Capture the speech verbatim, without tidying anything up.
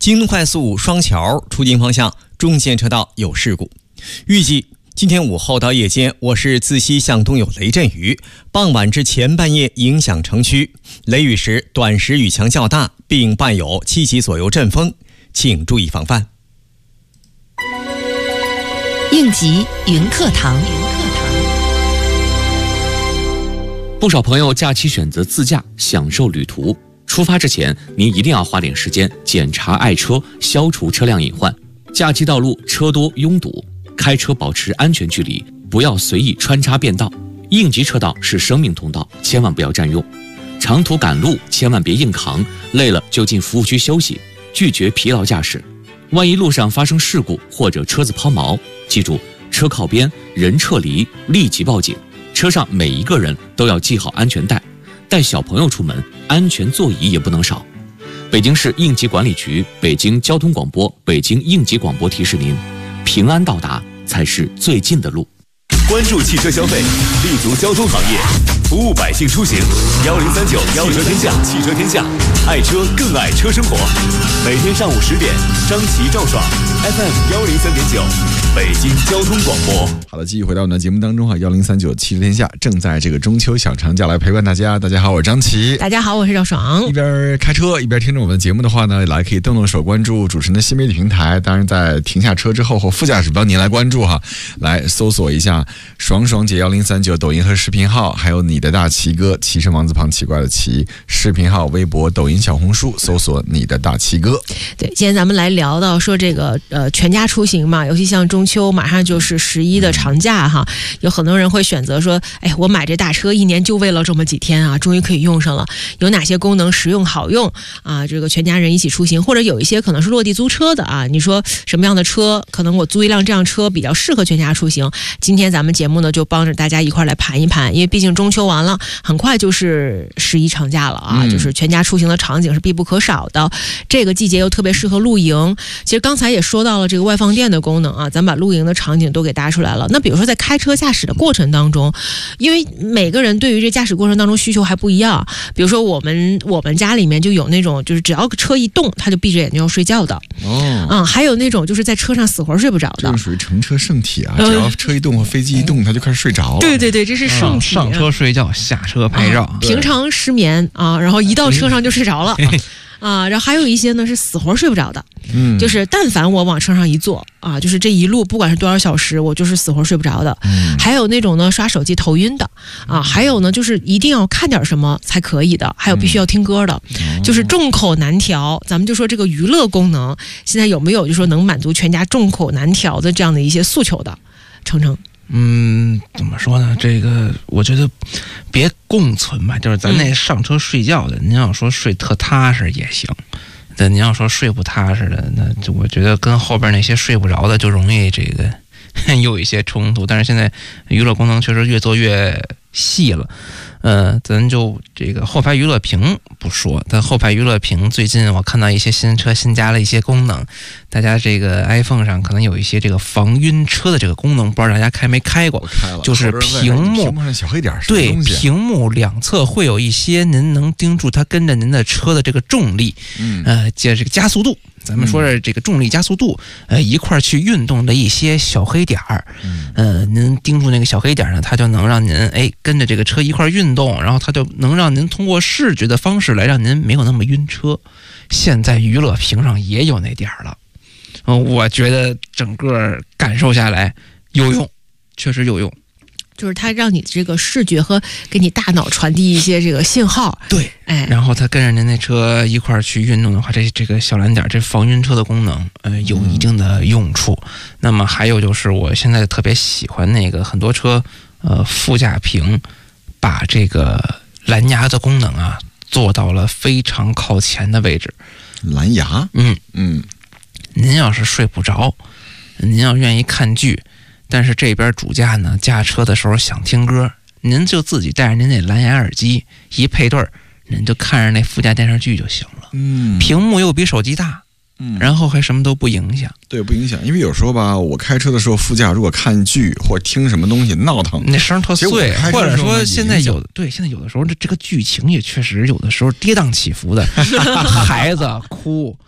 京快速双桥出京方向中线车道有事故。预计今天午后到夜间，我市自西向东有雷阵雨，傍晚至前半夜影响城区，雷雨时短时雨强较大，并伴有七级左右阵风，请注意防范。 应急云课堂。 不少朋友假期选择自驾享受旅途，出发之前您一定要花点时间检查爱车，消除车辆隐患。假期道路车多拥堵，开车保持安全距离，不要随意穿插变道。应急车道是生命通道，千万不要占用。长途赶路千万别硬扛，累了就进服务区休息，拒绝疲劳驾驶。万一路上发生事故或者车子抛锚，记住车靠边，人撤离，立即报警。车上每一个人都要系好安全带，带小朋友出门，安全座椅也不能少。北京市应急管理局、北京交通广播、北京应急广播提示您，平安到达才是最近的路。 关注汽车消费，立足交通行业，服务百姓出行。幺零三九汽车天下，汽车天下，爱车更爱车生活。每天上午十点，张琪、赵爽 ，F M 幺零三点九，北京交通广播。 好的，继续回到我们的节目当中啊，幺零三九汽车天下正在这个中秋小长假来陪伴大家。大家好，我是张琪。 大家好，我是赵爽。 一边开车一边听着我们的节目的话呢，来可以动动手关注主持人的新媒体平台。当然，在停下车之后或副驾驶帮您来关注哈，来搜索一下爽爽姐幺零三九抖音和视频号，还有你的大奇哥，骑是王字旁奇怪的奇，视频号、微博、抖音、小红书搜索你的大奇哥。 对，今天咱们来聊到说这个呃全家出行嘛，尤其像中秋马上就是十一的长假哈，有很多人会选择说，哎，我买这大车一年就为了这么几天啊，终于可以用上了。有哪些功能实用好用啊？这个全家人一起出行，或者有一些可能是落地租车的啊，你说什么样的车可能我租一辆这样车比较适合全家出行？今天咱们节目呢就帮着大家一块来盘一盘，因为毕竟中秋完了，很快就是十一长假了啊，嗯、就是全家出行的场景是必不可少的。这个季节又特别适合露营。其实刚才也说到了这个外放电的功能啊，咱把露营的场景都给搭出来了。那比如说在开车驾驶的过程当中，因为每个人对于这驾驶过程当中需求还不一样，比如说我们我们家里面就有那种就是只要车一动他就闭着眼睛要睡觉的哦，嗯，还有那种就是在车上死活睡不着的， 这属于乘车圣体啊，只要车一动或飞机一动他就开始睡着了。 对对对，这是圣体、啊嗯、上车睡觉，下车拍照、啊、 平常失眠啊，然后一到车上就睡着了啊，然后还有一些呢是死活睡不着的，嗯，就是但凡我往车上一坐啊，就是这一路不管是多少小时，我就是死活睡不着的。嗯，还有那种呢刷手机头晕的啊，还有呢就是一定要看点什么才可以的，还有必须要听歌的，嗯、就是众口难调。咱们就说这个娱乐功能，现在有没有就说能满足全家众口难调的这样的一些诉求的？程程。 嗯，怎么说呢？这个我觉得别共存吧，就是咱那上车睡觉的，嗯、您要说睡特踏实也行，但您要说睡不踏实的，那就我觉得跟后边那些睡不着的就容易这个有一些冲突。但是现在娱乐功能确实越做越细了。呃，咱就这个后排娱乐屏不说，但后排娱乐屏最近我看到一些新车新加了一些功能，大家这个 iPhone 上可能有一些这个防晕车的这个功能，不知道大家开没开过？ 开了， 就是屏幕屏幕上小黑点， 对，屏幕两侧会有一些您能盯住它跟着您的车的这个重力，嗯，呃，接这个加速度。咱们说是这个重力加速度，呃，一块去运动的一些小黑点儿，呃，您盯住那个小黑点呢，它就能让您哎跟着这个车一块运动，然后它就能让您通过视觉的方式来让您没有那么晕车。现在娱乐屏上也有那点儿了，呃，我觉得整个感受下来有用，确实有用。 就是它让你这个视觉和给你大脑传递一些这个信号， 对，哎，然后它跟着您那车一块儿去运动的话，这这个小蓝点这防晕车的功能，呃，有一定的用处。嗯、那么还有就是，我现在特别喜欢那个很多车，呃，副驾屏把这个蓝牙的功能啊做到了非常靠前的位置。 蓝牙， 嗯嗯， 您要是睡不着，您要愿意看剧。但是这边主驾呢，驾车的时候想听歌，您就自己带着您那蓝牙耳机一配对儿，您就看着那副驾电视剧就行了。嗯，屏幕又比手机大，嗯，然后还什么都不影响。 对，不影响。因为有时候吧，我开车的时候，副驾如果看剧或听什么东西闹腾， 那声特碎，或者说现在有对，现在有的时候这这个剧情也确实有的时候跌宕起伏的，孩子哭。